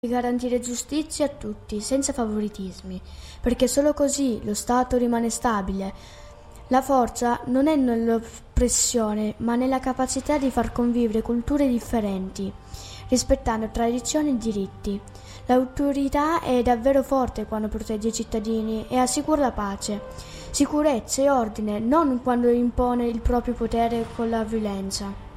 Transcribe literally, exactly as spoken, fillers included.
di garantire giustizia a tutti, senza favoritismi, perché solo così lo Stato rimane stabile. La forza non è nell'oppressione, ma nella capacità di far convivere culture differenti, rispettando tradizioni e diritti. L'autorità è davvero forte quando protegge i cittadini e assicura la pace, sicurezza e ordine, non quando impone il proprio potere con la violenza.